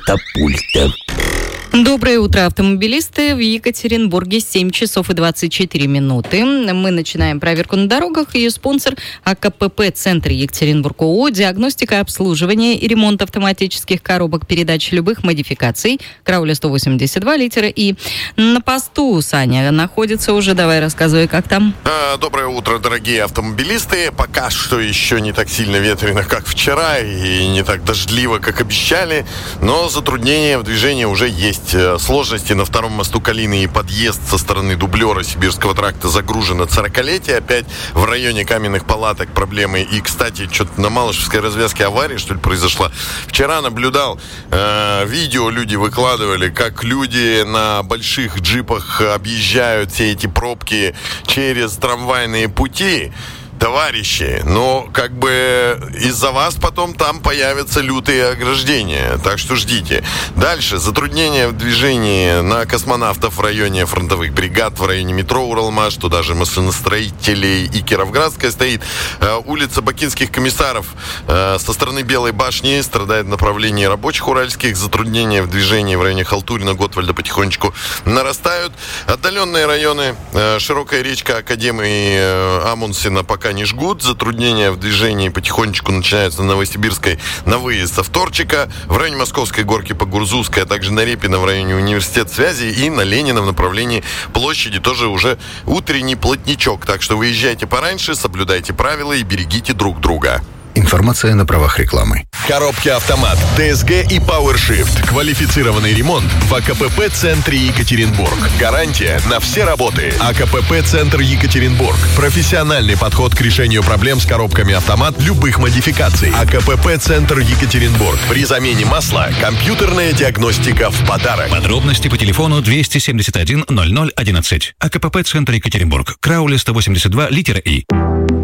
Катапульта. Доброе утро, автомобилисты. В Екатеринбурге 7 часов и 24 минуты. Мы начинаем проверку на дорогах. Ее спонсор АКПП «Центр Екатеринбург» ООО. Диагностика, обслуживание и ремонт автоматических коробок передач любых модификаций. Крауля 182, литера И. На посту Саня находится уже. Давай рассказывай, как там. Доброе утро, дорогие автомобилисты. Пока что еще не так сильно ветрено, как вчера, и не так дождливо, как обещали. Но затруднения в движении уже есть. Сложности на втором мосту Калины и подъезд со стороны дублера Сибирского тракта загружен от 40-летия. Опять в районе Каменных Палаток проблемы. И, кстати, что-то на Малышевской развязке авария, что ли, произошла. Вчера наблюдал, видео люди выкладывали, как люди на больших джипах объезжают все эти пробки через трамвайные пути. Товарищи, но как бы из-за вас потом там появятся лютые ограждения, так что ждите. Дальше, затруднения в движении на Космонавтов в районе фронтовых бригад, в районе метро Уралмаш, туда же машиностроителей и Кировградская стоит. Улица Бакинских комиссаров со стороны Белой башни страдает в направлении рабочих уральских. Затруднения в движении в районе Халтурина, Готвальда потихонечку нарастают. Отдаленные районы, Широкая речка, Академии, Амундсена пока не жгут. Затруднения в движении потихонечку начинаются на Новосибирской на выезд со Вторчика, в районе Московской горки по Гурзувской, а также на Репина в районе Университет связи и на Ленина в направлении площади тоже уже утренний плотничок. Так что выезжайте пораньше, соблюдайте правила и берегите друг друга. Информация на правах рекламы. Коробки «Автомат», ДСГ и PowerShift. Квалифицированный ремонт в АКПП «Центре Екатеринбург». Гарантия на все работы. АКПП «Центр Екатеринбург». Профессиональный подход к решению проблем с коробками «Автомат» любых модификаций. АКПП «Центр Екатеринбург». При замене масла компьютерная диагностика в подарок. Подробности по телефону 271 0011. АКПП «Центр Екатеринбург». Крауля 182, литера И.